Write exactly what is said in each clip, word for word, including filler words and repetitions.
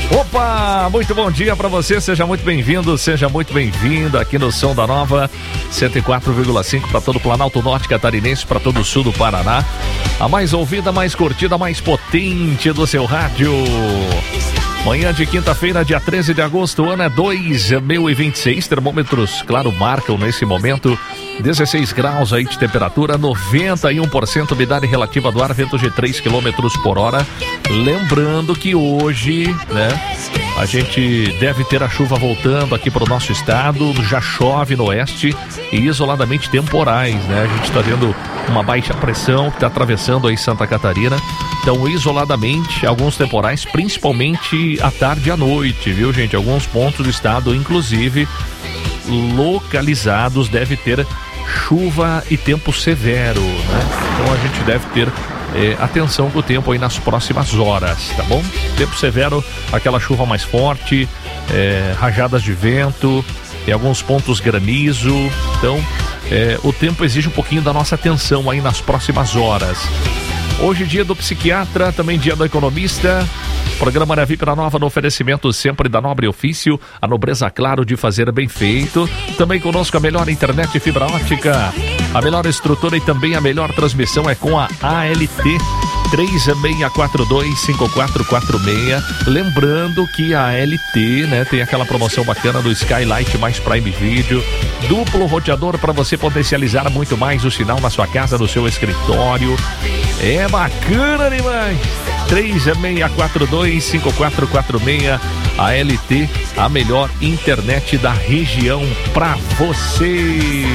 Opa, muito bom dia para você, seja muito bem-vindo, seja muito bem-vinda aqui no Som da Nova cento e quatro vírgula cinco para todo o Planalto Norte Catarinense, para todo o sul do Paraná. A mais ouvida, mais curtida, mais potente do seu rádio. Manhã de quinta-feira, dia treze de agosto, o ano é dois mil e vinte e seis. Termômetros, claro, marcam nesse momento dezesseis graus aí de temperatura, noventa e um por cento umidade relativa do ar, ventos de três quilômetros por hora. Lembrando que hoje, né, a gente deve ter a chuva voltando aqui para o nosso estado. Já chove no oeste e isoladamente temporais, né? A gente está vendo uma baixa pressão que está atravessando aí Santa Catarina. Então, isoladamente, alguns temporais, principalmente à tarde e à noite, viu, gente? Alguns pontos do estado, inclusive, localizados, deve ter chuva e tempo severo, né? Então, a gente deve ter é, atenção com o tempo aí nas próximas horas, tá bom? Tempo severo, aquela chuva mais forte, é, rajadas de vento, em alguns pontos granizo. Então, é, o tempo exige um pouquinho da nossa atenção aí nas próximas horas. Hoje, dia do psiquiatra, também dia do economista. Programa Navícola Nova no oferecimento sempre da Nobre Ofício, a nobreza, claro, de fazer bem feito. Também conosco a melhor internet e fibra ótica, a melhor estrutura e também a melhor transmissão é com a A L T. três seis quatro dois, cinco quatro quatro seis. Lembrando que a A L T, né, tem aquela promoção bacana do Skylight mais Prime Video, duplo roteador para você potencializar muito mais o sinal na sua casa, no seu escritório. É bacana demais. três seis quatro dois, cinco quatro quatro seis. A L T, a melhor internet da região para você.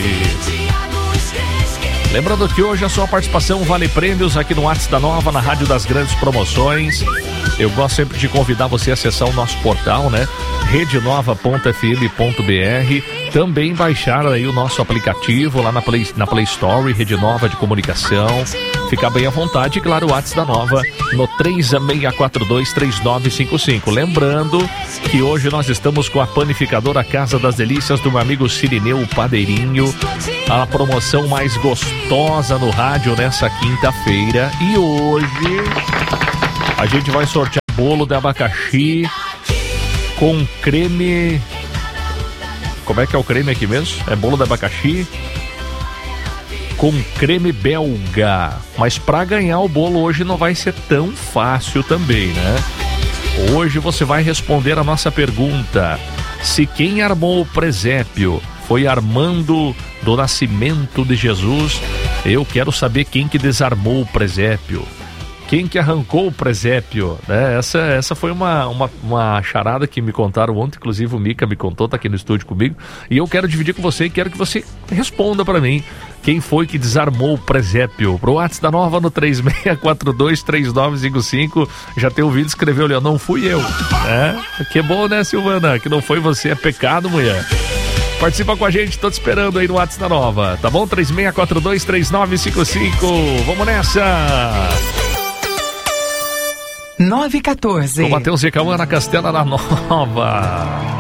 Lembrando que hoje a sua participação vale prêmios aqui no WhatsApp da Nova, na Rádio das Grandes Promoções. Eu gosto sempre de convidar você a acessar o nosso portal, né? rede nova ponto f m ponto b r. Também baixar aí o nosso aplicativo lá na Play, na Play Store, Rede Nova de Comunicação. Ficar bem à vontade, e claro, o WhatsApp da Nova no três seis quatro dois, três nove cinco cinco. Lembrando que hoje nós estamos com a panificadora Casa das Delícias do meu amigo Cirineu Padeirinho. A promoção mais gostosa no rádio nessa quinta-feira. E hoje a gente vai sortear bolo de abacaxi com creme... Como é que é o creme aqui mesmo? É bolo de abacaxi com creme belga. Mas para ganhar o bolo hoje não vai ser tão fácil também, né? Hoje você vai responder a nossa pergunta: se quem armou o presépio foi Armando do Nascimento de Jesus, eu quero saber quem que desarmou o presépio. Quem que arrancou o presépio, né? Essa, essa foi uma, uma, uma charada que me contaram ontem, inclusive o Mica me contou, tá aqui no estúdio comigo, e eu quero dividir com você e quero que você responda para mim. Quem foi que desarmou o presépio? Pro WhatsApp da Nova no três seis quatro dois, três nove cinco cinco. Já tem ouvido, escreveu ali, não fui eu. É, que bom, né, Silvana? Que não foi você, é pecado, mulher. Participa com a gente, tô te esperando aí no WhatsApp da Nova, tá bom? três seis quatro dois, três nove cinco cinco. Vamos nessa! nove e quatorze. Com Matheus e Cauã na Castela da Nova.